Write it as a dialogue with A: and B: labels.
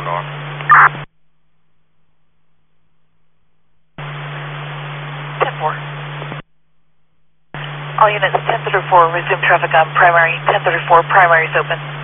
A: for North.
B: 10-4. All units 1034, resume traffic on primary. 1034, primary is open.